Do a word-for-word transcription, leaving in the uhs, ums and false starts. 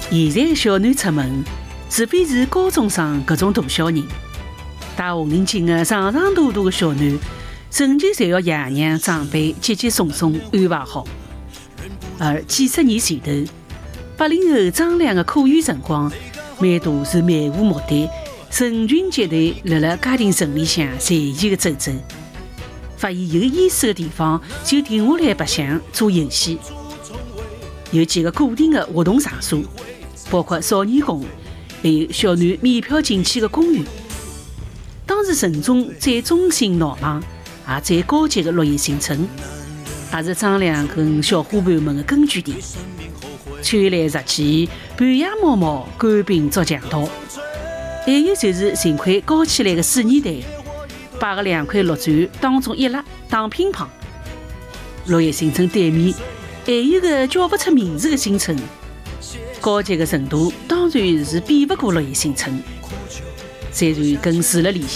现在小囡出门，除非是高中生搿种大小人，带红领巾的长长大大的小囡，成就侪要爷娘长辈接接送送安排好。而几十年前头，八零后张良的课余辰光，蛮多是漫无目的，成群结队辣辣家庭城里向随意的走走，发现有意思的地方就停下来白相做游戏。有几个固定的活动场所，包括少年宫，还有小囡免票进去的公园。当时城中最中心闹忙也最高级的落叶新村，也是张良跟小伙伴们的根据地。穿来日去，半夜猫猫，官兵捉强盗。还有就是寻块高起来的水泥台，摆个两块绿砖当中一拉打乒乓。落叶新村对面还有个叫不出名字的新村，高级的程度当然是比不过落叶新村。虽然跟住了里